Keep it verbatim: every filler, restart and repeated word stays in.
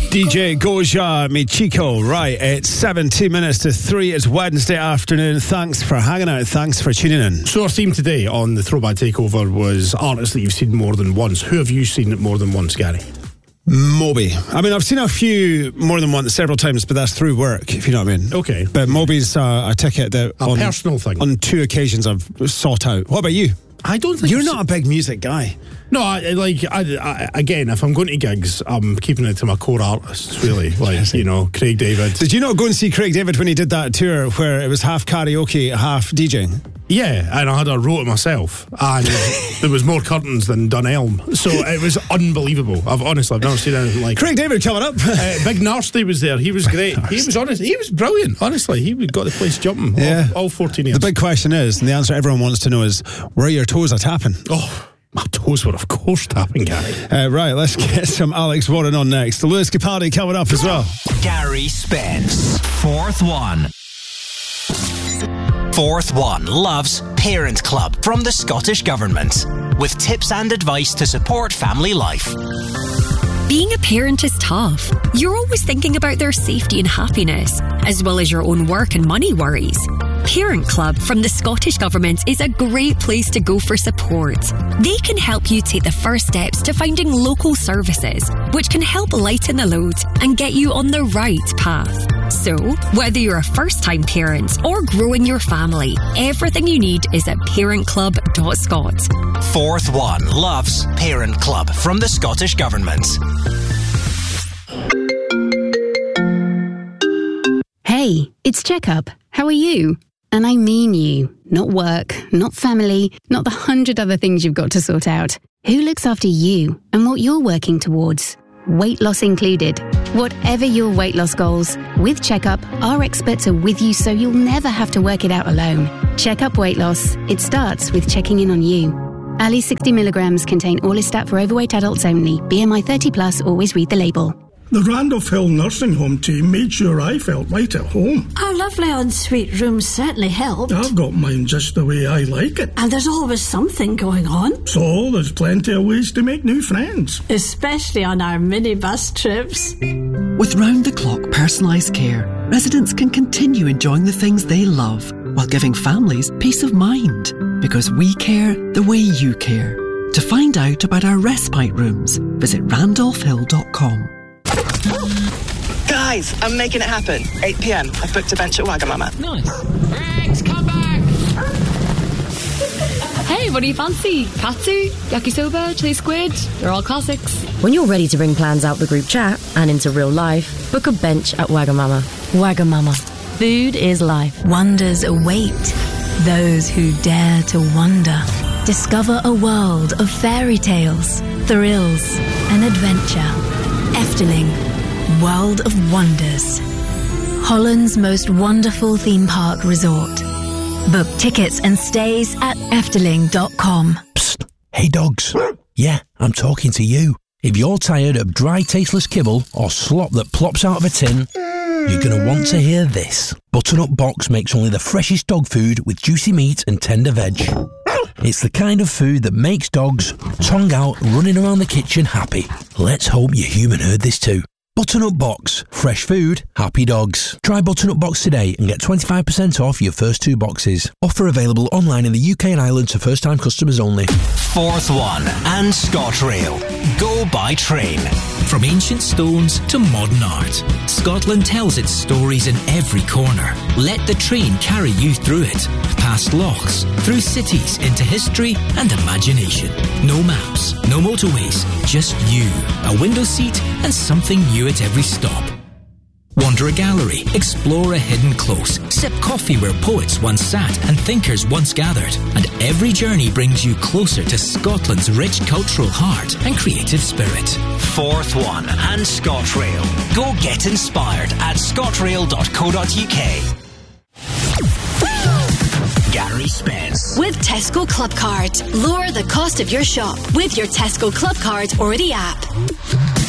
D J Goja, me Chico. Right, it's seventeen minutes to three. It's Wednesday afternoon. Thanks for hanging out. Thanks for tuning in. So our theme today on the Throwback Takeover was artists that you've seen more than once. Who have you seen more than once, Gary? Moby. I mean, I've seen a few more than once, several times, but that's through work, if you know what I mean. Okay. But Moby's uh, a ticket that... A on, personal thing. On two occasions I've sought out. What about you? I don't think... You're not a big music guy. No, I, like, I, I, again, if I'm going to gigs, I'm keeping it to my core artists, really. Like, you know, Craig David. Did you not go and see Craig David when he did that tour where it was half karaoke, half DJing? Yeah, and I had a wrote it myself, and there was more curtains than Dunelm, so it was unbelievable. I've honestly, I've never seen anything like. Craig David coming up. uh, Big Nasty was there. He was great. He was honest. He was brilliant. Honestly, he got the place jumping. Yeah. all, all fourteen years. The big question is, and the answer everyone wants to know is, where your toes are tapping? Oh. My toes were, of course, tapping, Gary. Uh, right, let's get some Alex Warren on next. Lewis Capaldi coming up as well. Gary Spence, Fourth One. Fourth One loves Parent Club from the Scottish Government, with tips and advice to support family life. Being a parent is tough. You're always thinking about their safety and happiness, as well as your own work and money worries. Parent Club from the Scottish Government is a great place to go for support. They can help you take the first steps to finding local services, which can help lighten the load and get you on the right path. So, whether you're a first-time parent or growing your family, everything you need is at parent club dot scot. Fourth One loves Parent Club from the Scottish Government. Hey, it's Checkup. How are you? And I mean you, not work, not family, not the hundred other things you've got to sort out. Who looks after you and what you're working towards? Weight loss included. Whatever your weight loss goals, with Checkup, our experts are with you so you'll never have to work it out alone. Checkup Weight Loss. It starts with checking in on you. Ali sixty milligrams contain Orlistat for overweight adults only. B M I thirty plus, always read the label. The Randolph Hill nursing home team made sure I felt right at home. Our lovely ensuite room certainly helped. I've got mine just the way I like it. And there's always something going on. So there's plenty of ways to make new friends. Especially on our minibus trips. With round-the-clock personalised care, residents can continue enjoying the things they love while giving families peace of mind. Because we care the way you care. To find out about our respite rooms, visit randolph hill dot com. Guys, I'm making it happen. eight p.m. I've booked a bench at Wagamama. Nice. Rex, come back! Hey, what do you fancy? Katsu, yakisoba, chili squid? They're all classics. When you're ready to bring plans out the group chat and into real life, book a bench at Wagamama. Wagamama. Food is life. Wonders await those who dare to wonder. Discover a world of fairy tales, thrills, and adventure. Efteling, World of Wonders. Holland's most wonderful theme park resort. Book tickets and stays at efteling dot com. Psst. Hey dogs. Yeah, I'm talking to you. If you're tired of dry, tasteless kibble or slop that plops out of a tin, you're going to want to hear this. Butternut Box makes only the freshest dog food with juicy meat and tender veg. It's the kind of food that makes dogs, tongue out, running around the kitchen happy. Let's hope your human heard this too. Butternut Box. Fresh food, happy dogs. Try Butternut Box today and get twenty-five percent off your first two boxes. Offer available online in the U K and Ireland to first-time customers only. Fourth One and ScotRail. Go by train. From ancient stones to modern art, Scotland tells its stories in every corner. Let the train carry you through it. Past lochs, through cities, into history and imagination. No maps, no motorways, just you, a window seat and something new at every stop. Wander a gallery, explore a hidden close, sip coffee where poets once sat and thinkers once gathered, and every journey brings you closer to Scotland's rich cultural heart and creative spirit. Fourth One and ScotRail. Go get inspired at scotrail dot co dot uk. Gary Spence. With Tesco Club Card. Lower the cost of your shop with your Tesco Club Card or the app.